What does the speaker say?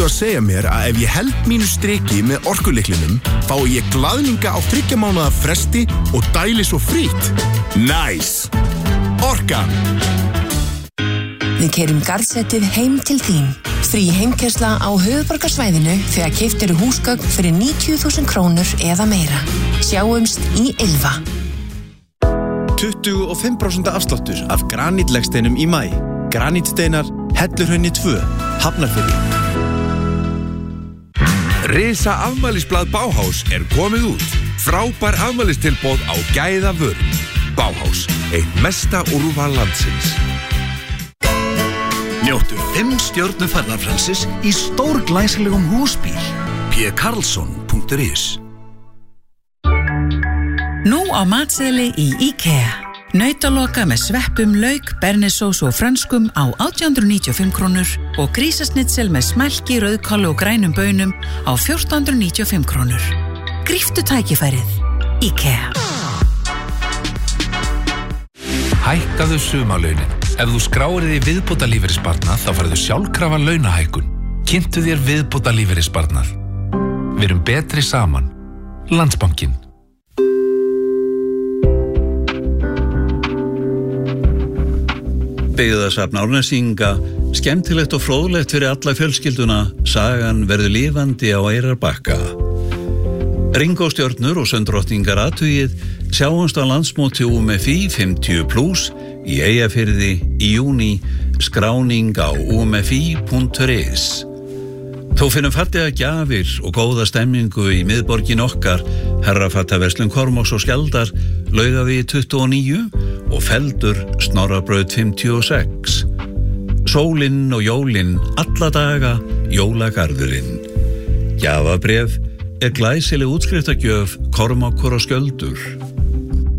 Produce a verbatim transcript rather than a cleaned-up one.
Ertu að segja mér að ef ég held mínu striki með orkulyklinum, fái ég glaðninga á þriggja mánaða fresti og dæli svo frítt? Nice! Orkan! Við keyrum Garðsetið heim til þín. Frí heimkeyrsla á höfuðborgarsvæðinu þegar keypt eru húsgögn fyrir níutíu þúsund krónur eða meira. Sjáumst í Ylva. tuttugu og fimm prósent afsláttur af granítlegsteinum í maí. Granítsteinar, Hellurhrauni tvö, Hafnarfirði. Risa afmælisblað Bauhaus er komið út. Frábær afmælistilboð á gæða vörum. Bauhaus, eitt mesta úrval landsins. Njóttu fimm stjörnu ferðarfrelsis í stórglæsilegum húsbíl. p karlsson punktur is. Nú á matseðli í IKEA. Nautaloka með sveppum, lauk, bernesós og frönskum á átján hundruð níutíu og fimm krónur og grísasnitsel með smælki, rauðkáli og grænum baunum á fjórtán hundruð níutíu og fimm krónur. Gríptu tækifærið. IKEA. Hækkaðu sumarlaunin. Ef þú skráir þig í viðbótarlífeyrissparnað þá færðu sjálfkrafa launahækkun. Kynntu þér viðbótarlífeyrissparnað. Við erum betri saman. Landsbankinn. Byggðasafn Árnesinga, skemmtilegt og fróðlegt fyrir alla fjölskylduna, sagan verður lifandi á Eyrarbakka. Ringóstjörnur og söndrottningar athugið, sjáumst á landsmóti U M F I fimmtíu plus í Eyjafirði í júní, skráning á u m f i punktur is. Þó finnum fallega gjafir og góða stemningu í miðborgin okkar, Herrafattaverslun Kormáks og Skjaldar, Laugavegi tuttugu og níu og Feldur, Snorrabraut fimmtíu og sex. Sólinn og jólinn, alla daga, jólagarðurinn. Gjafabréf er glæsileg útskriftargjöf Kormákur og Skjöldur.